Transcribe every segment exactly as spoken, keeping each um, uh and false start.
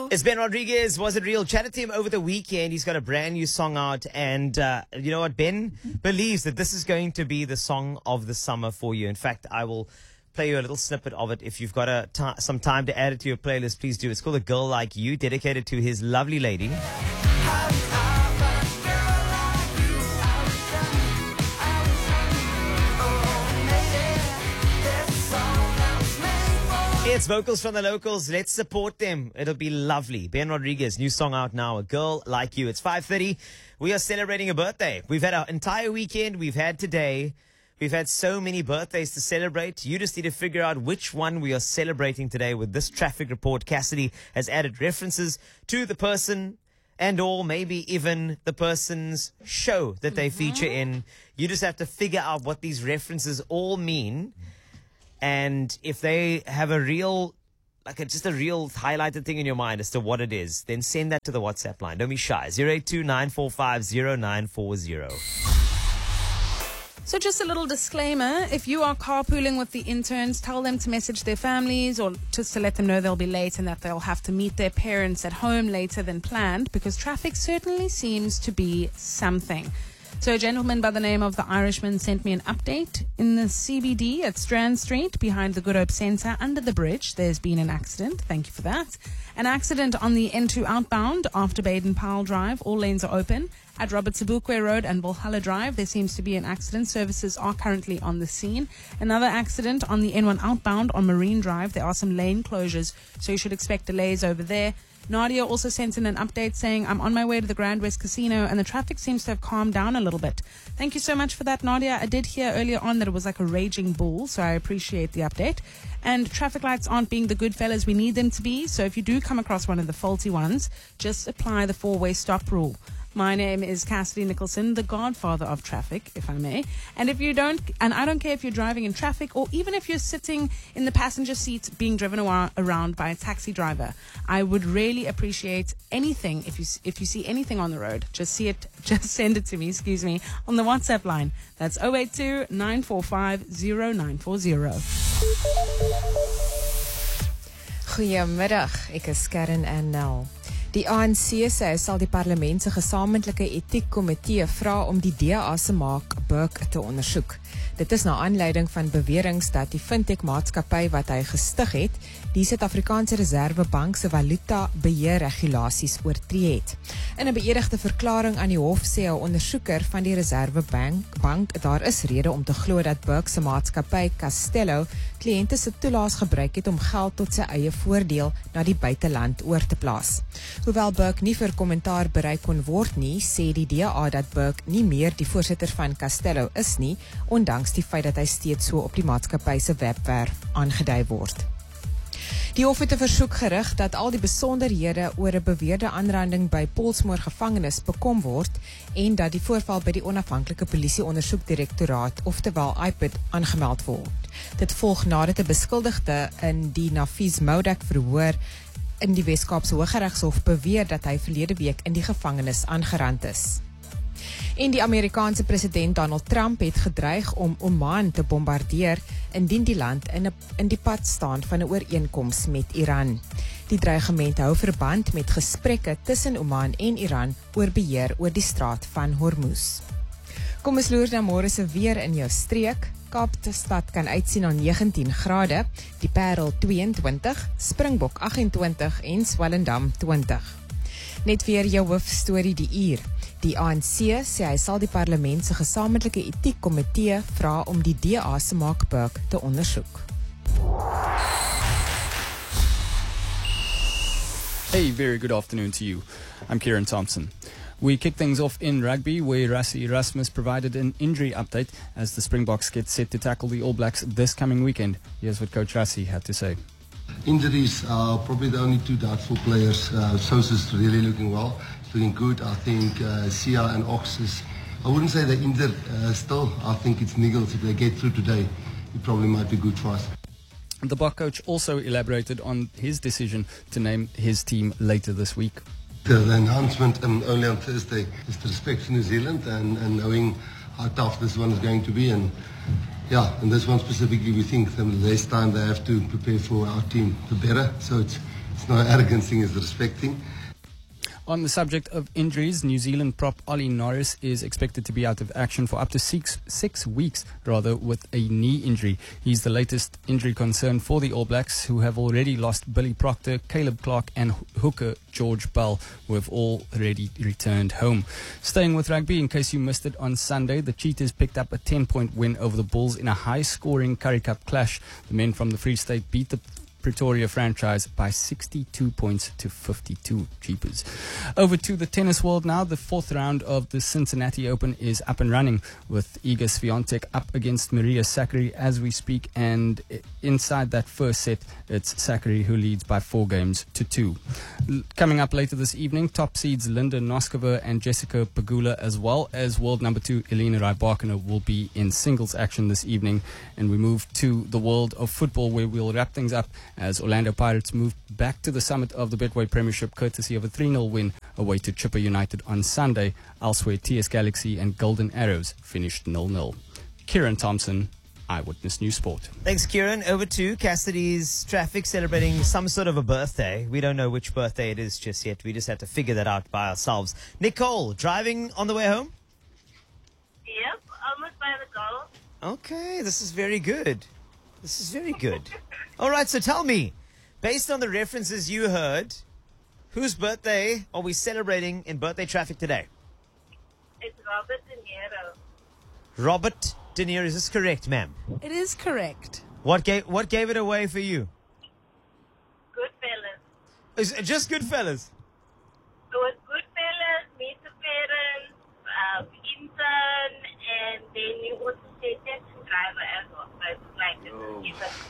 It's Ben Rodriguez. Was It Real? Chatted to him over the weekend. He's got a brand new song out. And uh, you know what? Ben believes that this is going to be the song of the summer for you. In fact, I will play you a little snippet of it. If you've got a t- some time to add it to your playlist, please do. It's called A Girl Like You, dedicated to his lovely lady. It's vocals from the locals. Let's support them. It'll be lovely. Ben Rodriguez, new song out now, A Girl Like You. It's five thirty. We are celebrating a birthday. We've had our entire weekend. We've had today. We've had so many birthdays to celebrate. You just need to figure out which one we are celebrating today with this traffic report. Cassidy has added references to the person and or maybe even the person's show that they mm-hmm. feature in. You just have to figure out what these references all mean. And if they have a real, like a, just a real highlighted thing in your mind as to what it is, then send that to the WhatsApp line. Don't be shy. zero eight two nine four five zero nine four zero. So just a little disclaimer, if you are carpooling with the interns, tell them to message their families or just to let them know they'll be late and that they'll have to meet their parents at home later than planned, because traffic certainly seems to be something. So a gentleman by the name of the Irishman sent me an update. In the C B D at Strand Street, behind the Good Hope Centre, under the bridge, there's been an accident. Thank you for that. An accident on the N two outbound after Baden-Powell Drive. All lanes are open. At Robert Sobukwe Road and Valhalla Drive, there seems to be an accident. Services are currently on the scene. Another accident on the N one outbound on Marine Drive. There are some lane closures, so you should expect delays over there. Nadia also sent in an update saying, I'm on my way to the Grand West Casino and the traffic seems to have calmed down a little bit. Thank you so much for that, Nadia. I did hear earlier on that it was like a raging bull, so I appreciate the update. And traffic lights aren't being the good fellas we need them to be, so if you do come across one of the faulty ones, just apply the four-way stop rule. My name is Cassidy Nicholson, the godfather of traffic, if I may. And if you don't, and I don't care if you're driving in traffic or even if you're sitting in the passenger seat being driven around by a taxi driver, I would really appreciate anything. If you if you see anything on the road, just see it, just send it to me, excuse me, on the WhatsApp line. That's zero eight two nine four five zero nine four zero. Goeiemiddag, ek is Karen en Nel. Die A N C sê sal die parlement se gesamentlike etiekkomitee vra om die D A se maakburg te ondersoek. Dit is na aanleiding van beweringe dat die fintech maatskappy wat hy gestig het, die Suid-Afrikaanse Reservebank se valuta beheer regulasies oortree het. In 'n beëdigde verklaring aan die hof sê 'n ondersoeker van die Reservebank bank daar is rede om te glo dat Burke se maatskappy Castello kliënte se toelaas gebruik het om geld tot sy eie voordeel na die buiteland oor te plaas. Hoewel Burke nie vir kommentaar bereik kon word nie, sê die D A dat Burke nie meer die voorsitter van Castello is nie, ondanks die feit dat hy steeds so op die maatskappy se webwerf aangedui word. Die hof het 'n versoek gerig dat al die besonderhede oor 'n beweerde aanranding by Pollsmoor gevangenis bekom word en dat die voorval by die onafhanklike polisie ondersoekdirektoraat, oftewel I P I D, aangemeld word. Dit volg nadat 'n beskuldigde in die Nafis Moudek verhoor in die Wes-Kaapse Hooggeregshof beweer dat hy verlede week in die gevangenis aangerand is. En die Amerikaanse president Donald Trump het gedreig om Oman te bombardeer indien die land in, 'n, in die pad staan van 'n ooreenkoms met Iran. Die dreigement hou verband met gesprekke tussen Oman en Iran oor beheer oor die straat van Hormuz. Kom ons loer na môre se weer in jou streek. Kaapstad kan uitsien na negentien grade, die Parel twee en twintig, Springbok agt en twintig en Swellendam twintig. Net weer jou hoofstorie die uur. Die A N C sê hy sal die parlement se gesamentlike etiekkomitee vra om die D A se maakburg te ondersoek. Hey, very good afternoon to you. I'm Kieran Thompson. We kick things off in rugby, where Rassie Erasmus provided an injury update as the Springboks get set to tackle the All Blacks this coming weekend. Here's what Coach Rassie had to say. Injuries are probably the only two doubtful players. Uh, Sosa's really looking well, looking good. I think uh, Sia and Ox is, I wouldn't say they're injured uh, still. I think it's niggles. If they get through today, it probably might be good for us. The Bok coach also elaborated on his decision to name his team later this week. The, the announcement um, only on Thursday is to respect New Zealand and, and knowing how tough this one is going to be. And yeah, and this one specifically, we think the less time they have to prepare for our team, the better. So it's, it's it's not arrogance thing, it's respecting. On the subject of injuries, New Zealand prop Ollie Norris is expected to be out of action for up to six six weeks, rather, with a knee injury. He's the latest injury concern for the All Blacks, who have already lost Billy Proctor, Caleb Clark and hooker George Bell, who have already returned home. Staying with rugby, in case you missed it on Sunday, the Cheetahs picked up a ten-point win over the Bulls in a high-scoring Currie Cup clash. The men from the Free State beat the Pretoria franchise by sixty-two points to fifty-two. Jeepers. Over to the tennis world now. The fourth round of the Cincinnati Open is up and running, with Iga Swiatek up against Maria Sakkari as we speak, and inside that first set, it's Sakkari who leads by four games to two. L- coming up later this evening, top seeds Linda Noskova and Jessica Pegula, as well as world number two Elena Rybakina, will be in singles action this evening. And we move to the world of football, where we'll wrap things up as Orlando Pirates moved back to the summit of the Betway Premiership courtesy of a three nil win away to Chipper United on Sunday. Elsewhere, T S Galaxy and Golden Arrows finished nil nil. Kieran Thompson, Eyewitness News Sport. Thanks, Kieran. Over to Cassidy's Traffic, celebrating some sort of a birthday. We don't know which birthday it is just yet. We just have to figure that out by ourselves. Nicole, driving on the way home? Yep, almost by the goal. Okay, this is very good. This is very good. All right, so tell me, based on the references you heard, whose birthday are we celebrating in birthday traffic today? It's Robert De Niro. Robert De Niro, is this correct, ma'am? It is correct. What gave what gave it away for you? Goodfellas. Is it just Goodfellas? It was Goodfellas, Meet the Parents, um, Intern, and then you also say Taxi Driver as well. So it's like this Oh. is a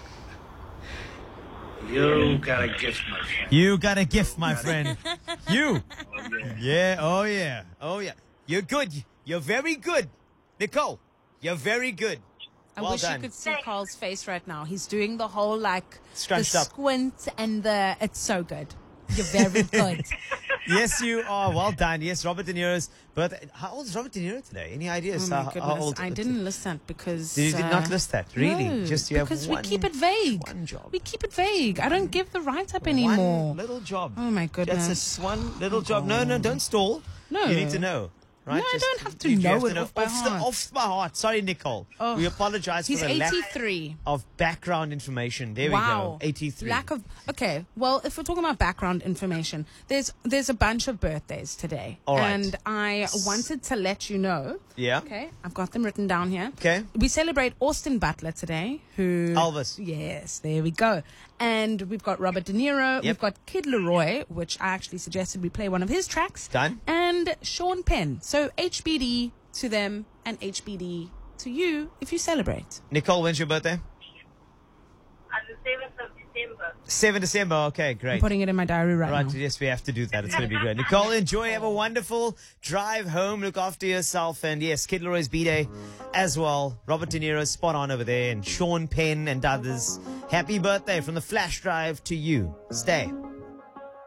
You got a gift, my friend. You got a gift, my friend. You. Oh, yeah. Yeah, oh yeah, oh yeah. You're good. You're very good. Nicole, you're very good. I Well wish done. you could see Carl's face right now. He's doing the whole like Scrunched the up. squint and the. It's so good. You're very good. Yes, you are. Well done. Yes, Robert De Niro's birthday. How old is Robert De Niro today? Any Oh ideas? my how, how goodness! old? I didn't list that because Did you did uh, not list that? Really? no, Just you have because one, we keep it vague. one job. We keep it vague. I don't give the write up anymore. One little job. Oh my goodness! That's a one little job. No, no, don't stall. No. You need to know. Right? No, I don't have to you know have it off by off, the- heart. off by heart. Sorry, Nicole. Oh. We apologize He's for the lack eighty-three. of background information. There Wow. we go. eighty-three. Lack of okay. Well, if we're talking about background information, there's there's a bunch of birthdays today, All right. and I wanted to let you know. Yeah. Okay, I've got them written down here. Okay. We celebrate Austin Butler today, who Elvis. Yes, there we go. And we've got Robert De Niro. Yep. We've got Kid Leroy, which I actually suggested we play one of his tracks. Done. And Sean Penn. So H B D to them and H B D to you if you celebrate. Nicole, when's your birthday? on the seventh of December. seventh of December. Okay, great. I'm putting it in my diary right, Right, now. yes, we have to do that. It's going to be good. Nicole, enjoy. Have a wonderful drive home. Look after yourself. And yes, Kid Leroy's B-Day as well. Robert De Niro, spot on over there. And Sean Penn and others. Happy birthday from the flash drive to you. Stay.